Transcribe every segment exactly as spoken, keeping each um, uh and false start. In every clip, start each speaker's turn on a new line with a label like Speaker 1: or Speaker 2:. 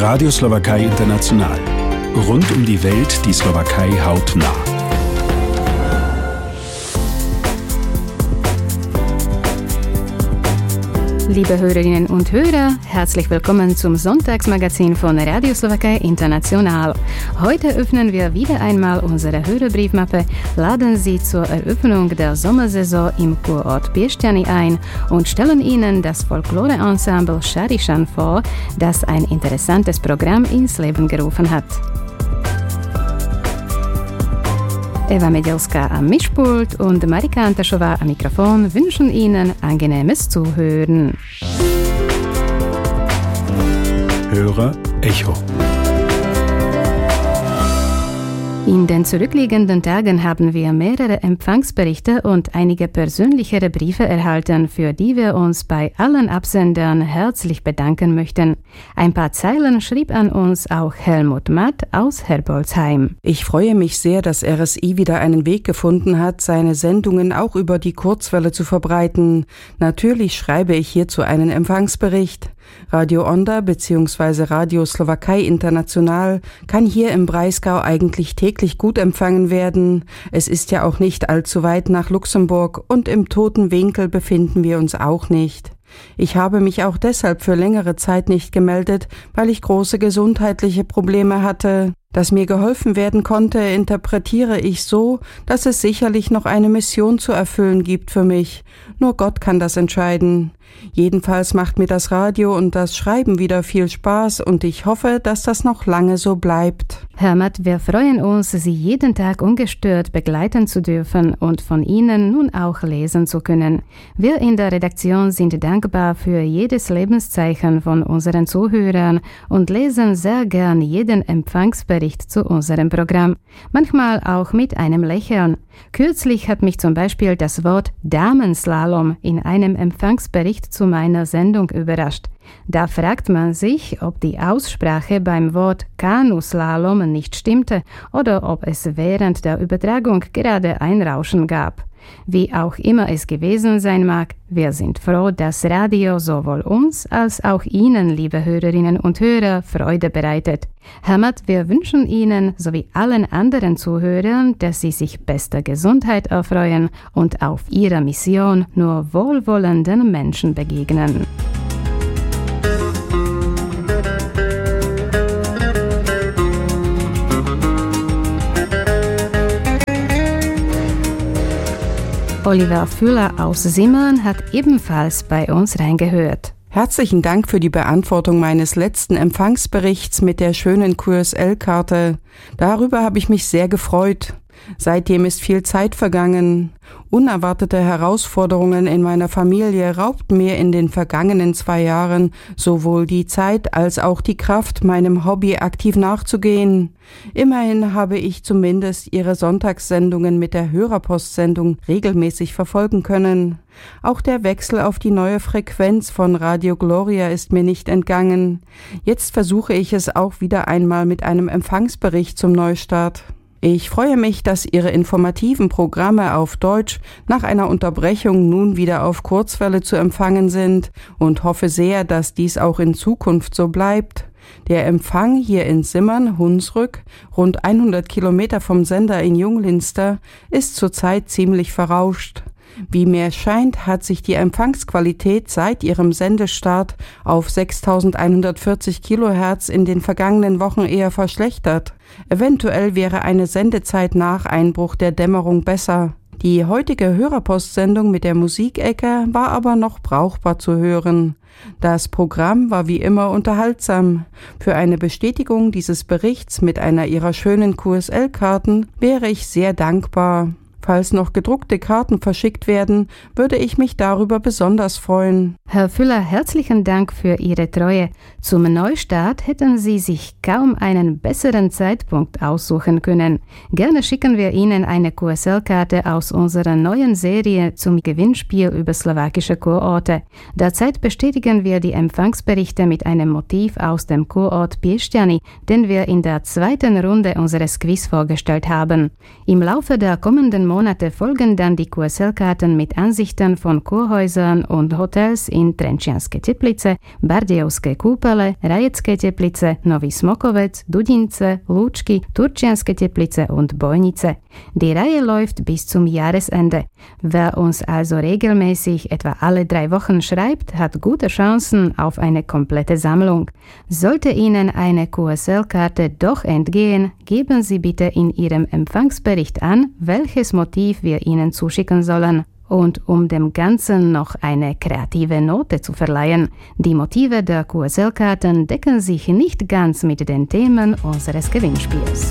Speaker 1: Radio Slowakei International. Rund um die Welt die Slowakei hautnah.
Speaker 2: Liebe Hörerinnen und Hörer, herzlich willkommen zum Sonntagsmagazin von Radio Slowakei International. Heute öffnen wir wieder einmal unsere Hörerbriefmappe, laden Sie zur Eröffnung der Sommersaison im Kurort Piešťany ein und stellen Ihnen das Folklore-Ensemble Šarišan vor, das ein interessantes Programm ins Leben gerufen hat. Eva Medielska am Mischpult und Marika Antašová am Mikrofon wünschen Ihnen angenehmes Zuhören.
Speaker 1: Hörer Echo.
Speaker 2: In den zurückliegenden Tagen haben wir mehrere Empfangsberichte und einige persönlichere Briefe erhalten, für die wir uns bei allen Absendern herzlich bedanken möchten. Ein paar Zeilen schrieb an uns auch Helmut Matt aus Herbolzheim.
Speaker 3: Ich freue mich sehr, dass R S I wieder einen Weg gefunden hat, seine Sendungen auch über die Kurzwelle zu verbreiten. Natürlich schreibe ich hierzu einen Empfangsbericht. Radio Onda bzw. Radio Slowakei International kann hier im Breisgau eigentlich täglich gut empfangen werden. Es ist ja auch nicht allzu weit nach Luxemburg und im toten Winkel befinden wir uns auch nicht. Ich habe mich auch deshalb für längere Zeit nicht gemeldet, weil ich große gesundheitliche Probleme hatte. Dass mir geholfen werden konnte, interpretiere ich so, dass es sicherlich noch eine Mission zu erfüllen gibt für mich. Nur Gott kann das entscheiden. Jedenfalls macht mir das Radio und das Schreiben wieder viel Spaß und ich hoffe, dass das noch lange so bleibt.
Speaker 2: Herr Matt, wir freuen uns, Sie jeden Tag ungestört begleiten zu dürfen und von Ihnen nun auch lesen zu können. Wir in der Redaktion sind dankbar für jedes Lebenszeichen von unseren Zuhörern und lesen sehr gern jeden Empfangsbericht zu unserem Programm. Manchmal auch mit einem Lächeln. Kürzlich hat mich zum Beispiel das Wort Damenslalom in einem Empfangsbericht zu meiner Sendung überrascht. Da fragt man sich, ob die Aussprache beim Wort Kanuslalom nicht stimmte oder ob es während der Übertragung gerade ein Rauschen gab. Wie auch immer es gewesen sein mag, wir sind froh, dass Radio sowohl uns als auch Ihnen, liebe Hörerinnen und Hörer, Freude bereitet. Herr Matt, wir wünschen Ihnen sowie allen anderen Zuhörern, dass Sie sich bester Gesundheit erfreuen und auf Ihrer Mission nur wohlwollenden Menschen begegnen. Oliver Füller aus Simmern hat ebenfalls bei uns reingehört.
Speaker 3: Herzlichen Dank für die Beantwortung meines letzten Empfangsberichts mit der schönen Q S L-Karte. Darüber habe ich mich sehr gefreut. Seitdem ist viel Zeit vergangen. Unerwartete Herausforderungen in meiner Familie raubten mir in den vergangenen zwei Jahren sowohl die Zeit als auch die Kraft, meinem Hobby aktiv nachzugehen. Immerhin habe ich zumindest Ihre Sonntagssendungen mit der Hörerpostsendung regelmäßig verfolgen können. Auch der Wechsel auf die neue Frequenz von Radio Gloria ist mir nicht entgangen. Jetzt versuche ich es auch wieder einmal mit einem Empfangsbericht zum Neustart. Ich freue mich, dass Ihre informativen Programme auf Deutsch nach einer Unterbrechung nun wieder auf Kurzwelle zu empfangen sind und hoffe sehr, dass dies auch in Zukunft so bleibt. Der Empfang hier in Simmern, Hunsrück, rund hundert Kilometer vom Sender in Junglinster, ist zurzeit ziemlich verrauscht. Wie mir scheint, hat sich die Empfangsqualität seit ihrem Sendestart auf sechstausendeinhundertvierzig Kilohertz in den vergangenen Wochen eher verschlechtert. Eventuell wäre eine Sendezeit nach Einbruch der Dämmerung besser. Die heutige Hörerpostsendung mit der Musikecke war aber noch brauchbar zu hören. Das Programm war wie immer unterhaltsam. Für eine Bestätigung dieses Berichts mit einer Ihrer schönen Q S L-Karten wäre ich sehr dankbar. Falls noch gedruckte Karten verschickt werden, würde ich mich darüber besonders freuen.
Speaker 2: Herr Füller, herzlichen Dank für Ihre Treue. Zum Neustart hätten Sie sich kaum einen besseren Zeitpunkt aussuchen können. Gerne schicken wir Ihnen eine Q S L-Karte aus unserer neuen Serie zum Gewinnspiel über slowakische Kurorte. Derzeit bestätigen wir die Empfangsberichte mit einem Motiv aus dem Kurort Piešťany, den wir in der zweiten Runde unseres Quiz vorgestellt haben. Im Laufe der kommenden Monate Monate folgen dann die Q S L-Karten mit Ansichten von Kurhäusern und Hotels in Trenčianske Teplice, Bardejovské Kúpele, Rajecké Teplice, Nový Smokovec, Dudince, Lučky, Turčianske Teplice und Bojnice. Die Reihe läuft bis zum Jahresende. Wer uns also regelmäßig etwa alle drei Wochen schreibt, hat gute Chancen auf eine komplette Sammlung. Sollte Ihnen eine Q S L-Karte doch entgehen, geben Sie bitte in Ihrem Empfangsbericht an, welches Motiv wir Ihnen zuschicken sollen. Und um dem Ganzen noch eine kreative Note zu verleihen, die Motive der Q S L-Karten decken sich nicht ganz mit den Themen unseres Gewinnspiels.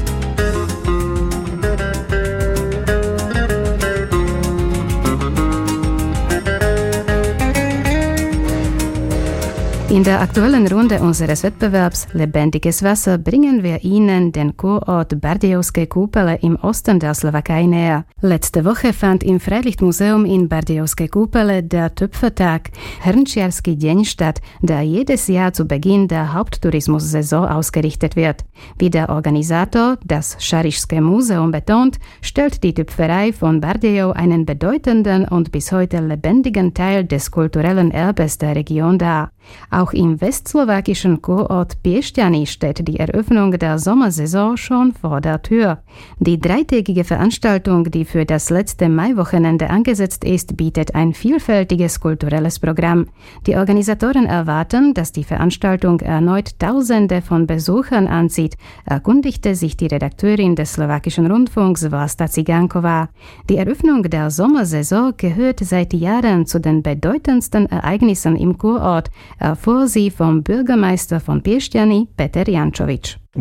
Speaker 2: In der aktuellen Runde unseres Wettbewerbs Lebendiges Wasser bringen wir Ihnen den Kurort Bardejovské Kúpele im Osten der Slowakei näher. Letzte Woche fand im Freilichtmuseum in Bardejovské Kúpele der Töpfertag, Hrnčiarsky deň statt, der jedes Jahr zu Beginn der Haupttourismussaison ausgerichtet wird. Wie der Organisator, das Šarišské Museum, betont, stellt die Töpferei von Bardejov einen bedeutenden und bis heute lebendigen Teil des kulturellen Erbes der Region dar. Auch im westslowakischen Kurort Piešťany steht die Eröffnung der Sommersaison schon vor der Tür. Die dreitägige Veranstaltung, die für das letzte Maiwochenende angesetzt ist, bietet ein vielfältiges kulturelles Programm. Die Organisatoren erwarten, dass die Veranstaltung erneut Tausende von Besuchern anzieht, erkundigte sich die Redakteurin des slowakischen Rundfunks Vlasta Cigánkova. Die Eröffnung der Sommersaison gehört seit Jahren zu den bedeutendsten Ereignissen im Kurort, erfuhr sie vom Bürgermeister von Piešťany, Peter Jančovič.
Speaker 4: Es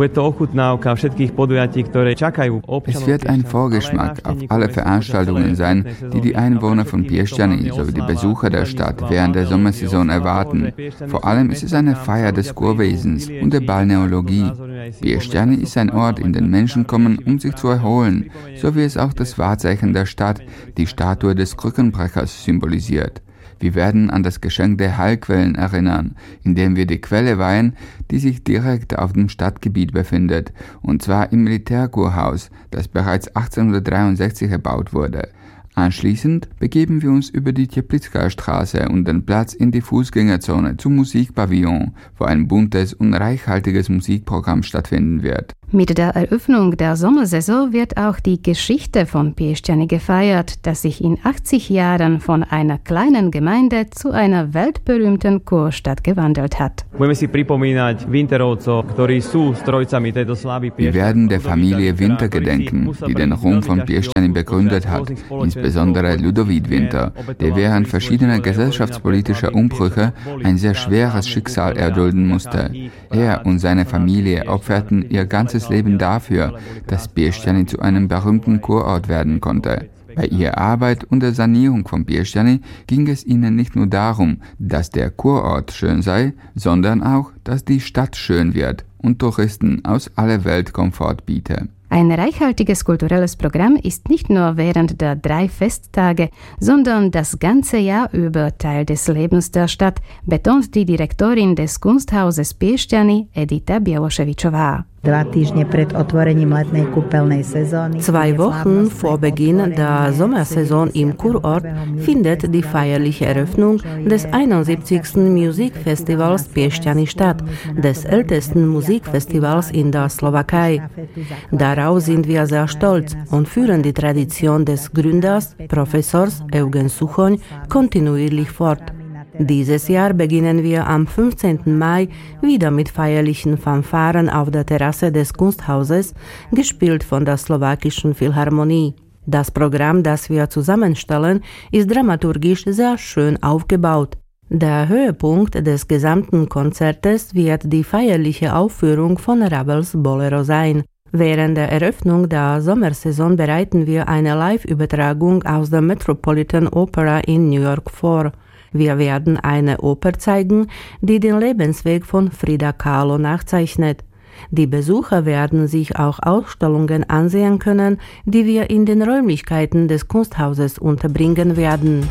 Speaker 4: wird ein Vorgeschmack auf alle Veranstaltungen sein, die die Einwohner von Piešťany sowie die Besucher der Stadt während der Sommersaison erwarten. Vor allem ist es eine Feier des Kurwesens und der Balneologie. Piešťany ist ein Ort, in den Menschen kommen, um sich zu erholen, so wie es auch das Wahrzeichen der Stadt, die Statue des Krückenbrechers, symbolisiert. Wir werden an das Geschenk der Heilquellen erinnern, indem wir die Quelle weihen, die sich direkt auf dem Stadtgebiet befindet, und zwar im Militärkurhaus, das bereits achtzehnhundertdreiundsechzig erbaut wurde. Anschließend begeben wir uns über die Teplitská Straße und den Platz in die Fußgängerzone zum Musikpavillon, wo ein buntes und reichhaltiges Musikprogramm stattfinden wird.
Speaker 2: Mit der Eröffnung der Sommersaison wird auch die Geschichte von Piešťany gefeiert, das sich in achtzig Jahren von einer kleinen Gemeinde zu einer weltberühmten Kurstadt gewandelt hat.
Speaker 4: Wir werden der Familie Winter gedenken, die den Ruhm von Piešťany begründet hat, insbesondere Ludovít Winter, der während verschiedener gesellschaftspolitischer Umbrüche ein sehr schweres Schicksal erdulden musste. Er und seine Familie opferten ihr ganzes Leben dafür, dass Piešťany zu einem berühmten Kurort werden konnte. Bei ihrer Arbeit und der Sanierung von Piešťany ging es ihnen nicht nur darum, dass der Kurort schön sei, sondern auch, dass die Stadt schön wird und Touristen aus aller Welt Komfort biete.
Speaker 2: Ein reichhaltiges kulturelles Programm ist nicht nur während der drei Festtage, sondern das ganze Jahr über Teil des Lebens der Stadt, betont die Direktorin des Kunsthauses Piešťany, Edita Bieloševičová.
Speaker 5: Zwei Wochen vor Beginn der Sommersaison im Kurort findet die feierliche Eröffnung des einundsiebzigsten Musikfestivals Piešťany statt, des ältesten Musikfestivals in der Slowakei. Darauf sind wir sehr stolz und führen die Tradition des Gründers, Professors Eugen Suchoň, kontinuierlich fort. Dieses Jahr beginnen wir am fünfzehnten Mai wieder mit feierlichen Fanfaren auf der Terrasse des Kunsthauses, gespielt von der slowakischen Philharmonie. Das Programm, das wir zusammenstellen, ist dramaturgisch sehr schön aufgebaut. Der Höhepunkt des gesamten Konzertes wird die feierliche Aufführung von Ravels Bolero sein. Während der Eröffnung der Sommersaison bereiten wir eine Live-Übertragung aus der Metropolitan Opera in New York vor. Wir werden eine Oper zeigen, die den Lebensweg von Frida Kahlo nachzeichnet. Die Besucher werden sich auch Ausstellungen ansehen können, die wir in den Räumlichkeiten des Kunsthauses unterbringen werden.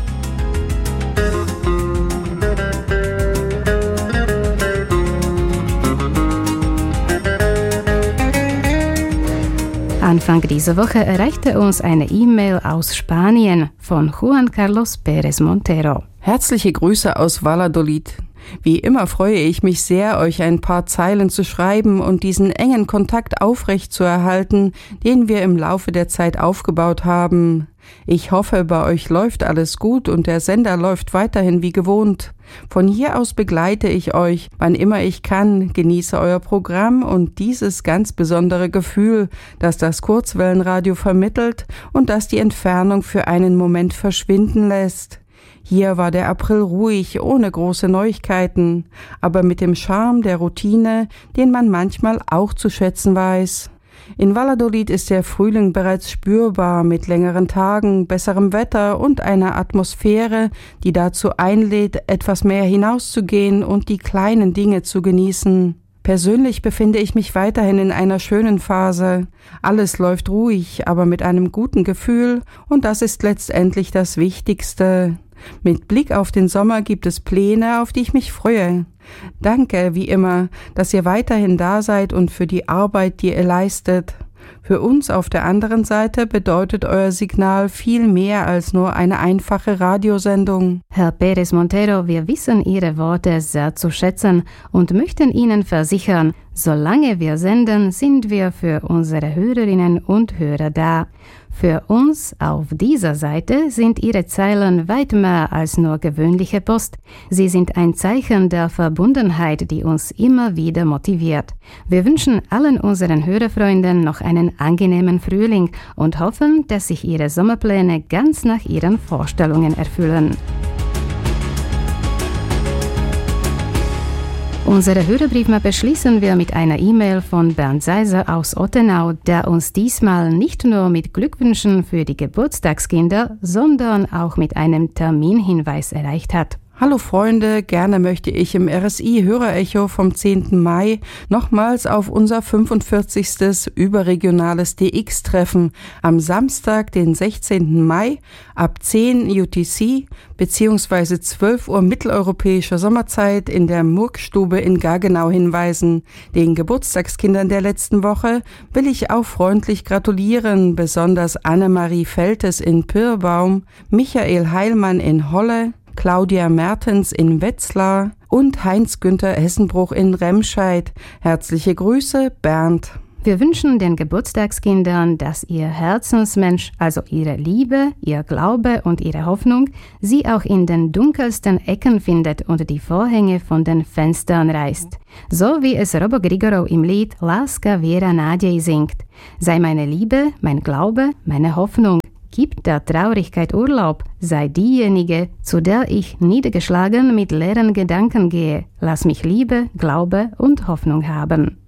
Speaker 2: Anfang dieser Woche erreichte uns eine E-Mail aus Spanien von Juan Carlos Pérez Montero.
Speaker 3: Herzliche Grüße aus Valladolid. Wie immer freue ich mich sehr, euch ein paar Zeilen zu schreiben und diesen engen Kontakt aufrecht zu erhalten, den wir im Laufe der Zeit aufgebaut haben. Ich hoffe, bei euch läuft alles gut und der Sender läuft weiterhin wie gewohnt. Von hier aus begleite ich euch, wann immer ich kann, genieße euer Programm und dieses ganz besondere Gefühl, das das Kurzwellenradio vermittelt und das die Entfernung für einen Moment verschwinden lässt. Hier war der April ruhig, ohne große Neuigkeiten, aber mit dem Charme der Routine, den man manchmal auch zu schätzen weiß. In Valladolid ist der Frühling bereits spürbar mit längeren Tagen, besserem Wetter und einer Atmosphäre, die dazu einlädt, etwas mehr hinauszugehen und die kleinen Dinge zu genießen. Persönlich befinde ich mich weiterhin in einer schönen Phase. Alles läuft ruhig, aber mit einem guten Gefühl und das ist letztendlich das Wichtigste. Mit Blick auf den Sommer gibt es Pläne, auf die ich mich freue. Danke, wie immer, dass ihr weiterhin da seid und für die Arbeit, die ihr leistet. Für uns auf der anderen Seite bedeutet euer Signal viel mehr als nur eine einfache Radiosendung.
Speaker 2: Herr Pérez Montero, wir wissen Ihre Worte sehr zu schätzen und möchten Ihnen versichern, solange wir senden, sind wir für unsere Hörerinnen und Hörer da. Für uns auf dieser Seite sind Ihre Zeilen weit mehr als nur gewöhnliche Post. Sie sind ein Zeichen der Verbundenheit, die uns immer wieder motiviert. Wir wünschen allen unseren Hörerfreunden noch einen angenehmen Frühling und hoffen, dass sich Ihre Sommerpläne ganz nach Ihren Vorstellungen erfüllen. Unsere Hörerbriefmappe schließen wir mit einer E-Mail von Bernd Seiser aus Ottenau, der uns diesmal nicht nur mit Glückwünschen für die Geburtstagskinder, sondern auch mit einem Terminhinweis erreicht hat.
Speaker 3: Hallo Freunde, gerne möchte ich im R S I-Hörerecho vom zehnten Mai nochmals auf unser fünfundvierzigsten überregionales D X-Treffen am Samstag, den sechzehnten Mai ab zehn U T C bzw. zwölf Uhr mitteleuropäischer Sommerzeit in der Murkstube in Gaggenau hinweisen. Den Geburtstagskindern der letzten Woche will ich auch freundlich gratulieren, besonders Annemarie Feltes in Pirbaum, Michael Heilmann in Holle, Claudia Mertens in Wetzlar und Heinz-Günther Hessenbruch in Remscheid. Herzliche Grüße, Bernd.
Speaker 2: Wir wünschen den Geburtstagskindern, dass ihr Herzensmensch, also ihre Liebe, ihr Glaube und ihre Hoffnung, sie auch in den dunkelsten Ecken findet und die Vorhänge von den Fenstern reißt. So wie es Robo Grigorow im Lied Láska Viera Nádej singt. Sei meine Liebe, mein Glaube, meine Hoffnung. Gib der Traurigkeit Urlaub, sei diejenige, zu der ich niedergeschlagen mit leeren Gedanken gehe. Lass mich Liebe, Glaube und Hoffnung haben.